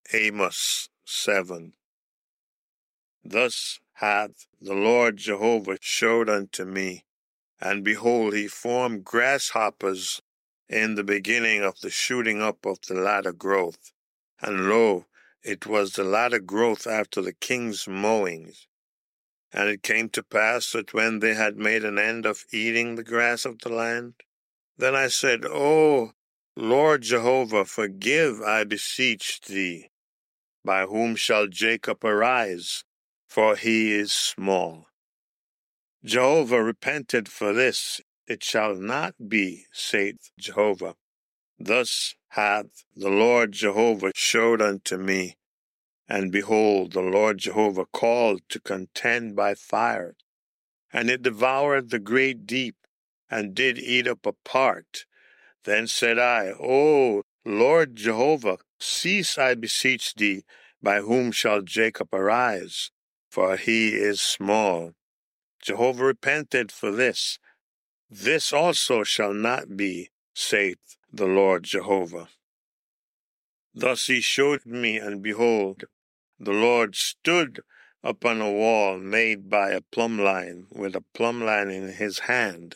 Amos 7. Thus hath the Lord Jehovah showed unto me, and behold, he formed grasshoppers in the beginning of the shooting up of the latter growth. And lo, it was the latter growth after the king's mowings. And it came to pass that when they had made an end of eating the grass of the land, then I said, O Lord Jehovah, forgive, I beseech thee. By whom shall Jacob arise? For he is small. Jehovah repented for this. It shall not be, saith Jehovah. Thus hath the Lord Jehovah showed unto me. And behold, the Lord Jehovah called to contend by fire. And it devoured the great deep, and did eat up a part. Then said I, O Lord Jehovah, cease, I beseech thee, by whom shall Jacob arise? For he is small. Jehovah repented for this. This also shall not be, saith the Lord Jehovah. Thus he showed me, and behold, the Lord stood upon a wall made by a plumb line, with a plumb line in his hand.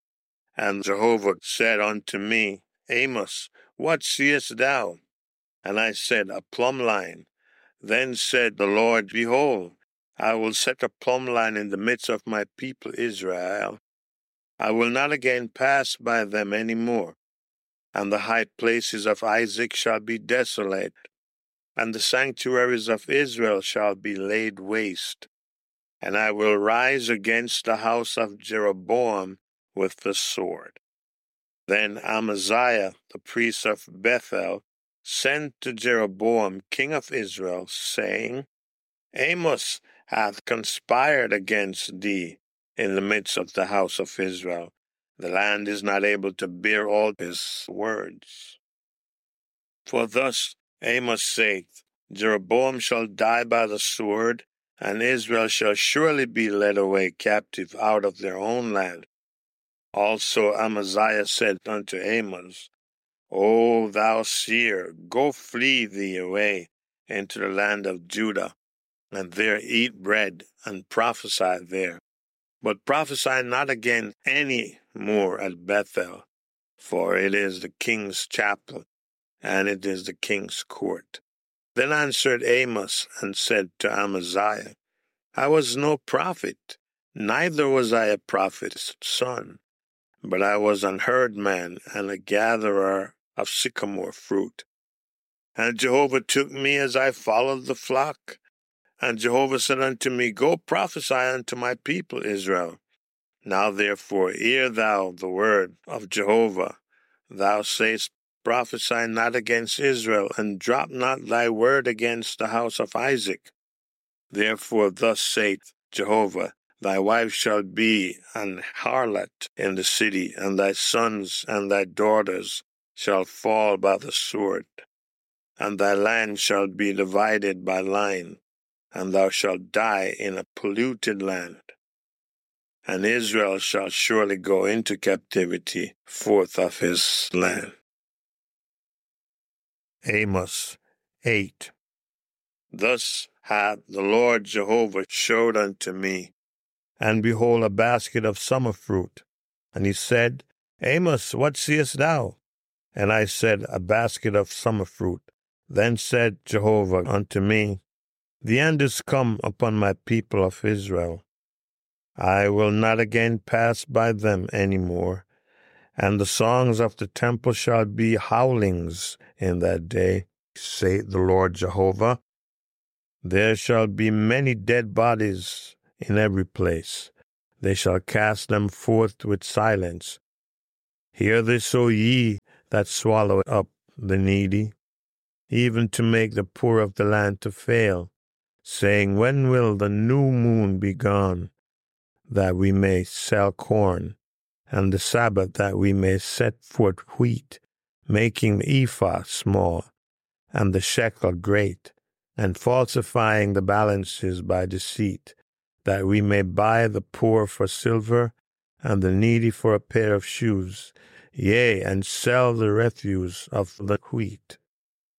And Jehovah said unto me, Amos, what seest thou? And I said, a plumb line. Then said the Lord, behold, I will set a plumb line in the midst of my people Israel. I will not again pass by them any more. And the high places of Isaac shall be desolate, and the sanctuaries of Israel shall be laid waste. And I will rise against the house of Jeroboam with the sword. Then Amaziah, the priest of Bethel, sent to Jeroboam, king of Israel, saying, Amos hath conspired against thee in the midst of the house of Israel. The land is not able to bear all his words. For thus Amos saith, Jeroboam shall die by the sword, and Israel shall surely be led away captive out of their own land. Also Amaziah said unto Amos, O thou seer, go flee thee away into the land of Judah, and there eat bread, and prophesy there. But prophesy not again any more at Bethel, for it is the king's chapel, and it is the king's court. Then answered Amos, and said to Amaziah, I was no prophet, neither was I a prophet's son, but I was an herdman and a gatherer of sycamore fruit. And Jehovah took me as I followed the flock. And Jehovah said unto me, Go prophesy unto my people Israel. Now therefore hear thou the word of Jehovah. Thou sayest, Prophesy not against Israel, and drop not thy word against the house of Isaac. Therefore thus saith Jehovah, Thy wife shall be an harlot in the city, and thy sons and thy daughters shall fall by the sword. And thy land shall be divided by line, and thou shalt die in a polluted land. And Israel shall surely go into captivity forth of his land. Amos 8. Thus hath the Lord Jehovah showed unto me, and behold, a basket of summer fruit. And he said, Amos, what seest thou? And I said, a basket of summer fruit. Then said Jehovah unto me, The end is come upon my people of Israel. I will not again pass by them any more, and the songs of the temple shall be howlings in that day, saith the Lord Jehovah. There shall be many dead bodies in every place. They shall cast them forth with silence. Hear this, O ye that swallow up the needy, even to make the poor of the land to fail, saying, When will the new moon be gone, that we may sell corn, and the Sabbath that we may set forth wheat, making the ephah small, and the shekel great, and falsifying the balances by deceit, that we may buy the poor for silver, and the needy for a pair of shoes, yea, and sell the refuse of the wheat.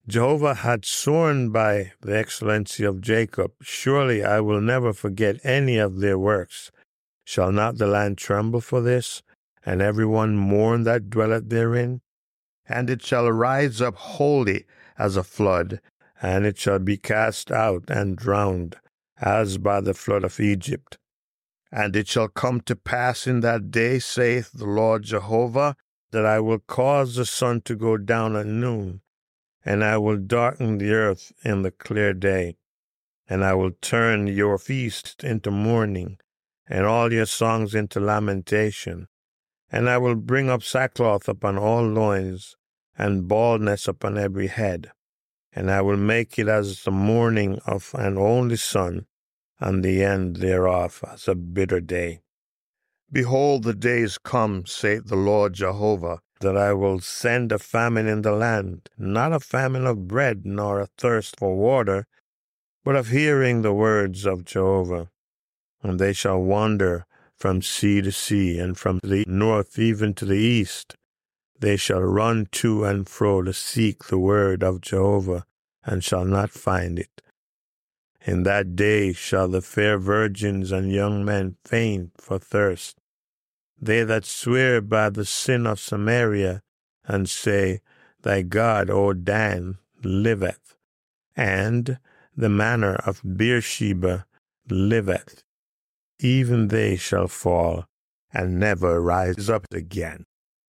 Jehovah had sworn by the excellency of Jacob, surely I will never forget any of their works. Shall not the land tremble for this, and every one mourn that dwelleth therein? And it shall rise up wholly as a flood, and it shall be cast out and drowned, as by the flood of Egypt. And it shall come to pass in that day, saith the Lord Jehovah, that I will cause the sun to go down at noon, and I will darken the earth in the clear day. And I will turn your feast into mourning, and all your songs into lamentation. And I will bring up sackcloth upon all loins, and baldness upon every head. And I will make it as the mourning of an only son, and the end thereof as a bitter day. Behold, the days come, saith the Lord Jehovah, that I will send a famine in the land, not a famine of bread, nor a thirst for water, but of hearing the words of Jehovah. And they shall wander from sea to sea, and from the north even to the east. They shall run to and fro to seek the word of Jehovah, and shall not find it. In that day shall the fair virgins and young men faint for thirst. They that swear by the sin of Samaria, and say, Thy God, O Dan, liveth, and the manor of Beersheba liveth, even they shall fall, and never rise up again.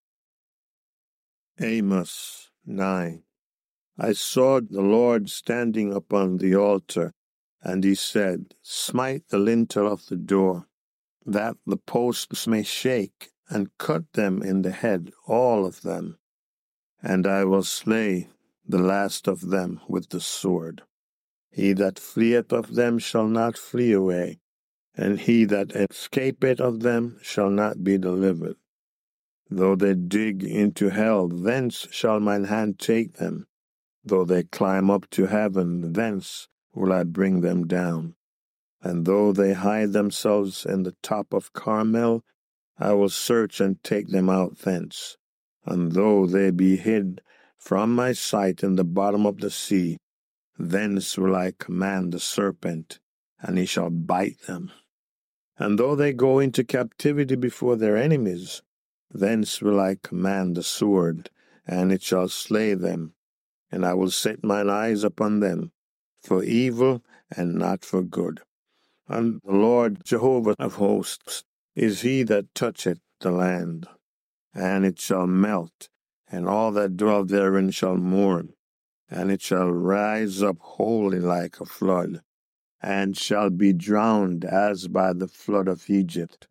Amos 9. I saw the Lord standing upon the altar, and he said, Smite the lintel of the door, that the posts may shake, and cut them in the head, all of them. And I will slay the last of them with the sword. He that fleeth of them shall not flee away, and he that escapeth of them shall not be delivered. Though they dig into hell, thence shall mine hand take them. Though they climb up to heaven, thence will I bring them down. And though they hide themselves in the top of Carmel, I will search and take them out thence. And though they be hid from my sight in the bottom of the sea, thence will I command the serpent, and he shall bite them. And though they go into captivity before their enemies, thence will I command the sword, and it shall slay them. And I will set mine eyes upon them, for evil and not for good. And the Lord Jehovah of hosts is he that toucheth the land. And it shall melt, and all that dwell therein shall mourn, and it shall rise up wholly like a flood, and shall be drowned as by the flood of Egypt.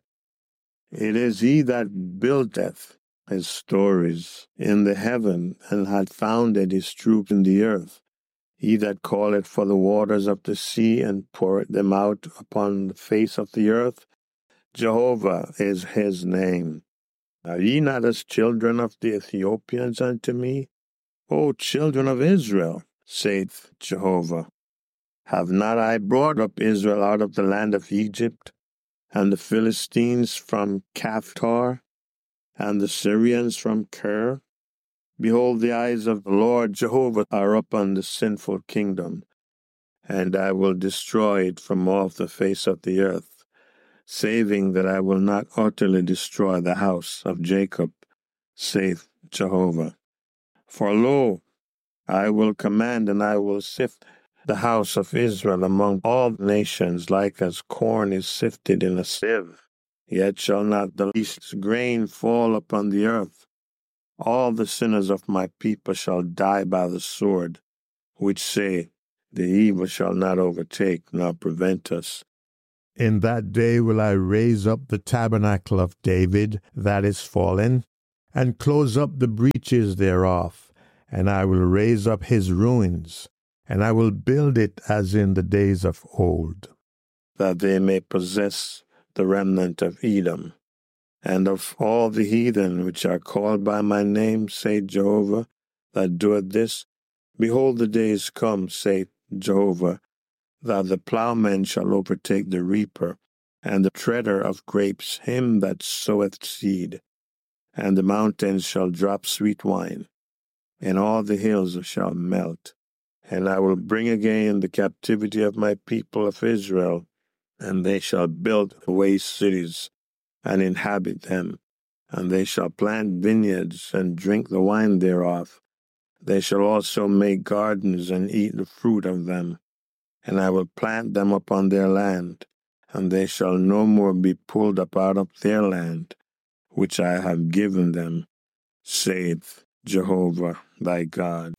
It is he that buildeth his stories in the heaven, and hath founded his troops in the earth. He that calleth for the waters of the sea, and poureth them out upon the face of the earth. Jehovah is his name. Are ye not as children of the Ethiopians unto me? O children of Israel, saith Jehovah. Have not I brought up Israel out of the land of Egypt, and the Philistines from Caphtor, and the Syrians from Kir? Behold, the eyes of the Lord Jehovah are upon the sinful kingdom, and I will destroy it from off the face of the earth, saving that I will not utterly destroy the house of Jacob, saith Jehovah. For lo, I will command, and I will sift the house of Israel among all nations, like as corn is sifted in a sieve. Yet shall not the least grain fall upon the earth. All the sinners of my people shall die by the sword, which say, The evil shall not overtake nor prevent us. In that day will I raise up the tabernacle of David that is fallen, and close up the breaches thereof, and I will raise up his ruins, and I will build it as in the days of old, that they may possess the remnant of Edom, and of all the heathen which are called by my name, saith Jehovah, that doeth this. Behold, the days come, saith Jehovah, that the plowman shall overtake the reaper, and the treader of grapes him that soweth seed, and the mountains shall drop sweet wine. and all the hills shall melt. And I will bring again the captivity of my people of Israel, and they shall build waste cities and inhabit them. And they shall plant vineyards and drink the wine thereof. They shall also make gardens and eat the fruit of them. And I will plant them upon their land, and they shall no more be pulled up out of their land, which I have given them, saith Jehovah thy God.